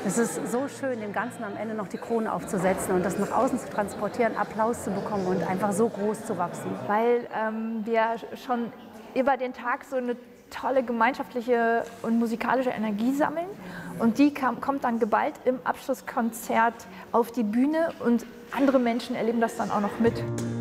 Es ist so schön, dem Ganzen am Ende noch die Krone aufzusetzen und das nach außen zu transportieren, Applaus zu bekommen und einfach so groß zu wachsen. Weil wir schon über den Tag so eine tolle gemeinschaftliche und musikalische Energie sammeln und die kommt dann geballt im Abschlusskonzert auf die Bühne und andere Menschen erleben das dann auch noch mit.